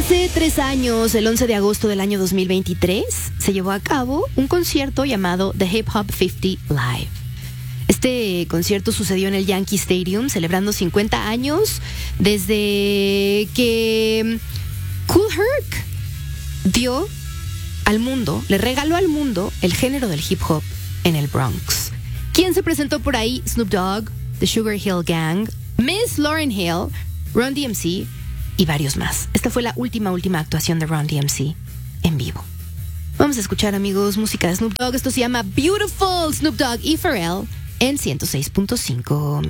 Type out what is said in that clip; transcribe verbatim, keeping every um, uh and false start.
Hace tres años, el once de agosto del año dos mil veintitrés, se llevó a cabo un concierto llamado The Hip Hop cincuenta Live. Este concierto sucedió en el Yankee Stadium, celebrando cincuenta años desde que Kool Herc dio al mundo, le regaló al mundo el género del hip hop en el Bronx. ¿Quién se presentó por ahí? Snoop Dogg, The Sugar Hill Gang, Miss Lauryn Hill, Run D M C y varios más. Esta fue la última, última actuación de Run D M C en vivo. Vamos a escuchar, amigos, música de Snoop Dogg. Esto se llama Beautiful, Snoop Dogg y Pharrell en ciento seis punto cinco.